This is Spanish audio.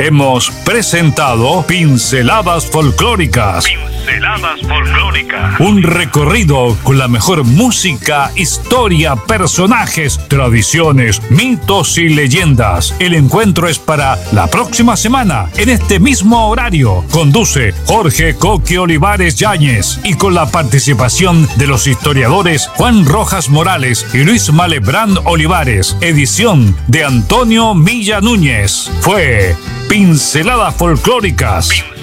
hemos presentado Pinceladas Folclóricas. Pinceladas Folclóricas. Un recorrido con la mejor música, historia, personajes, tradiciones, mitos y leyendas. El encuentro es para la próxima semana, en este mismo horario. Conduce Jorge Coque Olivares Yáñez y con la participación de los historiadores Juan Rojas Morales y Luis Malebrán Olivares. Edición de Antonio Milla Núñez. Fue Pinceladas Folclóricas.